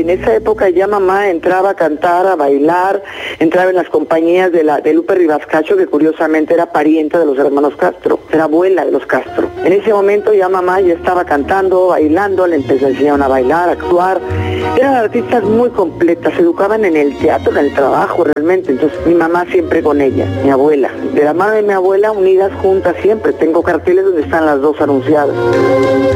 en esa época ya mamá entraba a cantar, a bailar, entraba en las compañías de Lupe Rivascacho, que curiosamente era parienta de los hermanos Castro, era abuela de los Castro. En ese momento ya mamá ya estaba cantando, bailando, le enseñaron a bailar, a actuar. Eran artistas muy completas, se educaban en el teatro, en el trabajo realmente. Entonces mi mamá siempre con ella, mi abuela. De la mano de mi abuela, unidas juntas siempre. Tengo carteles donde están las dos anunciadas.